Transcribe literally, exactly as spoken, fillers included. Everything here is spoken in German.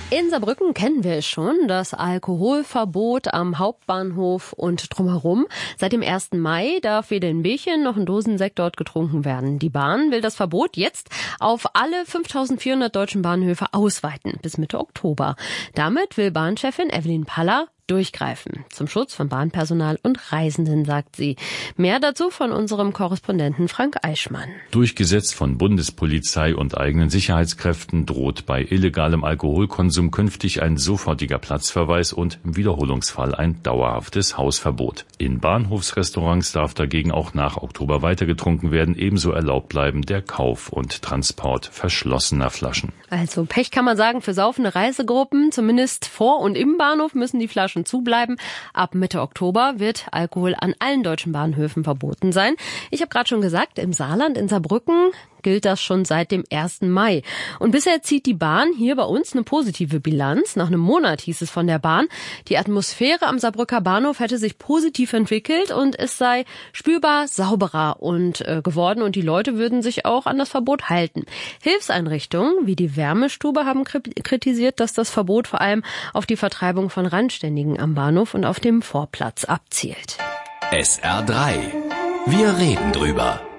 In Saarbrücken kennen wir es schon, das Alkoholverbot am Hauptbahnhof und drumherum. Seit dem ersten Mai darf weder ein Bierchen noch ein Dosensekt dort getrunken werden. Die Bahn will das Verbot jetzt auf alle fünftausendvierhundert deutschen Bahnhöfe ausweiten bis Mitte Oktober. Damit will Bahnchefin Evelyn Paller durchgreifen. Zum Schutz von Bahnpersonal und Reisenden, sagt sie. Mehr dazu von unserem Korrespondenten Frank Eichmann. Durchgesetzt von Bundespolizei und eigenen Sicherheitskräften droht bei illegalem Alkoholkonsum künftig ein sofortiger Platzverweis und im Wiederholungsfall ein dauerhaftes Hausverbot. In Bahnhofsrestaurants darf dagegen auch nach Oktober weiter getrunken werden. Ebenso erlaubt bleiben der Kauf und Transport verschlossener Flaschen. Also Pech kann man sagen für saufende Reisegruppen. Zumindest vor und im Bahnhof müssen die Flaschen zubleiben. Ab Mitte Oktober wird Alkohol an allen deutschen Bahnhöfen verboten sein. Ich habe gerade schon gesagt, im Saarland, in Saarbrücken, gilt das schon seit dem ersten Mai. Und bisher zieht die Bahn hier bei uns eine positive Bilanz. Nach einem Monat hieß es von der Bahn, die Atmosphäre am Saarbrücker Bahnhof hätte sich positiv entwickelt und es sei spürbar sauberer und äh, geworden und die Leute würden sich auch an das Verbot halten. Hilfseinrichtungen wie die Wärmestube haben kritisiert, dass das Verbot vor allem auf die Vertreibung von Randständigen am Bahnhof und auf dem Vorplatz abzielt. S R drei. Wir reden drüber.